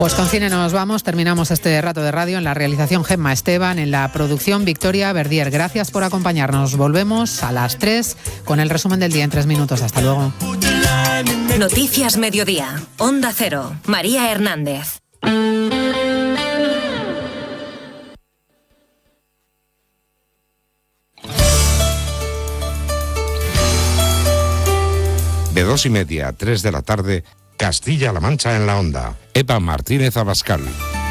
Pues con cine nos vamos, terminamos este rato de radio. En la realización Gemma Esteban, en la producción Victoria Verdier. Gracias por acompañarnos. Volvemos a las 3 con el resumen del día en 3 minutos. Hasta luego. Noticias Mediodía. Onda Cero. María Hernández. De 2:30 a 3 de la tarde, Castilla-La Mancha en la Onda. Eva Martínez Abascal.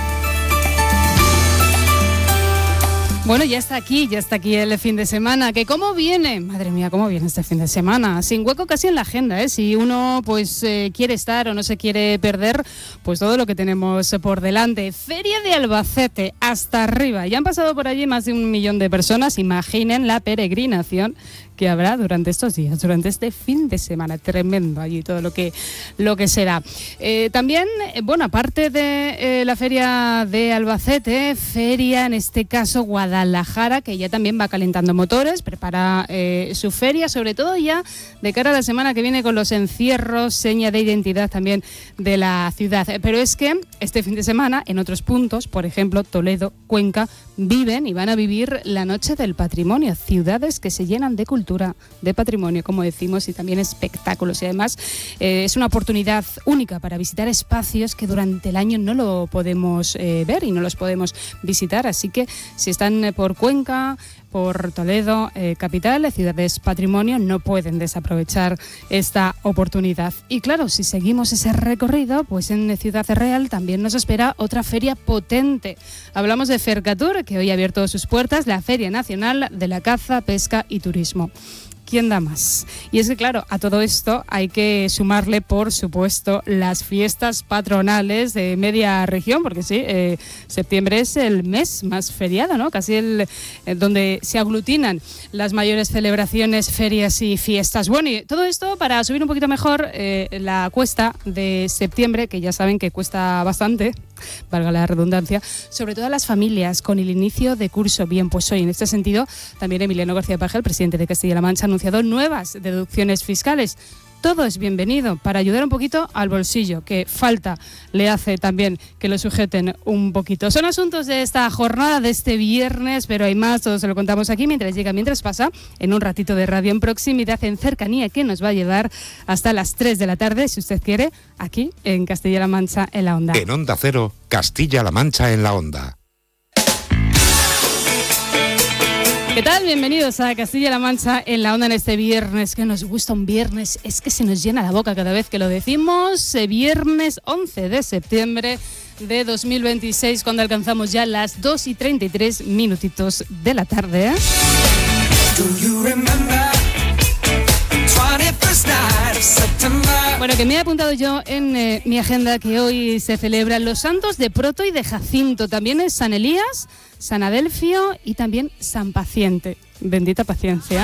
Bueno, ya está aquí el fin de semana. ¿Que cómo viene? Madre mía, ¿cómo viene este fin de semana? Sin hueco casi en la agenda, ¿eh? Si uno pues quiere estar o no se quiere perder, pues todo lo que tenemos por delante. Feria de Albacete, hasta arriba. Ya han pasado por allí más de 1 millón de personas. Imaginen la peregrinación que habrá durante estos días, durante este fin de semana. Tremendo allí todo lo que será. También, bueno, aparte de la Feria de Albacete, feria en este caso Guadalajara, que ya también va calentando motores, prepara su feria, sobre todo ya de cara a la semana que viene con los encierros, seña de identidad también de la ciudad. Pero es que este fin de semana, en otros puntos, por ejemplo, Toledo, Cuenca, viven y van a vivir la Noche del Patrimonio, ciudades que se llenan de cultura, de patrimonio, como decimos, y también espectáculos. Y además es una oportunidad única para visitar espacios que durante el año no lo podemos ver y no los podemos visitar. Así que si están por Cuenca, por Toledo, capital, ciudades patrimonio, no pueden desaprovechar esta oportunidad. Y claro, si seguimos ese recorrido, pues en Ciudad Real también nos espera otra feria potente. Hablamos de Fercatur, que hoy ha abierto sus puertas, la Feria Nacional de la Caza, Pesca y Turismo. ¿Quién da más? Y es que, claro, a todo esto hay que sumarle, por supuesto, las fiestas patronales de media región, porque sí, septiembre es el mes más feriado, ¿no? Casi donde se aglutinan las mayores celebraciones, ferias y fiestas. Bueno, y todo esto para subir un poquito mejor la cuesta de septiembre, que ya saben que cuesta bastante, valga la redundancia, sobre todo a las familias con el inicio de curso. Bien, pues hoy en este sentido también Emiliano García Paje, el presidente de Castilla-La Mancha, ha anunciado nuevas deducciones fiscales. Todo es bienvenido para ayudar un poquito al bolsillo, que falta le hace también que lo sujeten un poquito. Son asuntos de esta jornada, de este viernes, pero hay más, todo se lo contamos aquí mientras pasa, en un ratito de radio en proximidad, en cercanía, que nos va a llevar hasta las 3 de la tarde, si usted quiere, aquí en Castilla-La Mancha en la Onda. En Onda Cero, Castilla-La Mancha en la Onda. ¿Qué tal? Bienvenidos a Castilla-La Mancha en la Onda en este viernes, que nos gusta un viernes, es que se nos llena la boca cada vez que lo decimos. Viernes 11 de septiembre de 2026, cuando alcanzamos ya las 2:33 minutitos de la tarde. Bueno, que me he apuntado yo en mi agenda que hoy se celebran los santos de Proto y de Jacinto. También es San Elías, San Adelfio y también San Paciente. Bendita paciencia.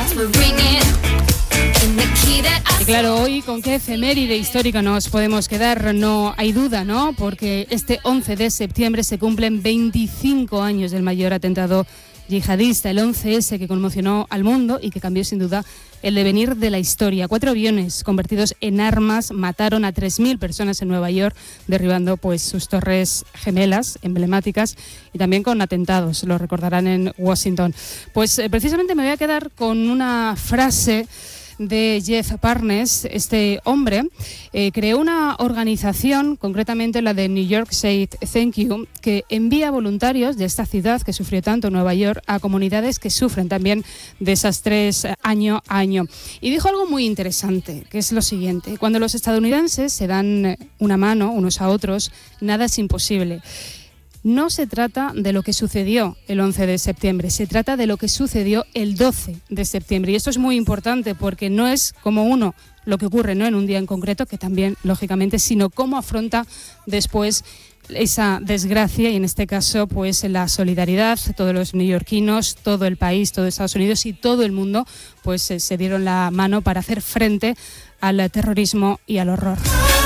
Y claro, hoy con qué efeméride histórica nos podemos quedar, no hay duda, ¿no? Porque este 11 de septiembre se cumplen 25 años del mayor atentado yihadista, el 11S, que conmocionó al mundo y que cambió sin duda el devenir de la historia. 4 aviones convertidos en armas mataron a 3.000 personas en Nueva York, derribando pues sus torres gemelas emblemáticas, y también con atentados, lo recordarán, en Washington. Pues precisamente me voy a quedar con una frase de Jeff Parnes. Este hombre creó una organización, concretamente la de New York Say Thank You, que envía voluntarios de esta ciudad que sufrió tanto, Nueva York, a comunidades que sufren también desastres año a año. Y dijo algo muy interesante, que es lo siguiente: cuando los estadounidenses se dan una mano unos a otros, nada es imposible. No se trata de lo que sucedió el 11 de septiembre, se trata de lo que sucedió el 12 de septiembre. Y esto es muy importante porque no es como uno lo que ocurre, ¿no?, en un día en concreto, que también, lógicamente, sino cómo afronta después esa desgracia, y en este caso pues la solidaridad. Todos los neoyorquinos, todo el país, todo Estados Unidos y todo el mundo pues se dieron la mano para hacer frente al terrorismo y al horror.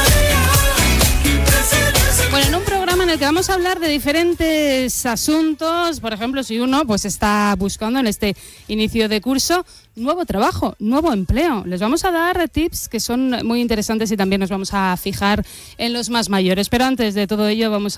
Bueno, en un programa en el que vamos a hablar de diferentes asuntos, por ejemplo, si uno pues está buscando en este inicio de curso nuevo trabajo, nuevo empleo, les vamos a dar tips que son muy interesantes y también nos vamos a fijar en los más mayores. Pero antes de todo ello vamos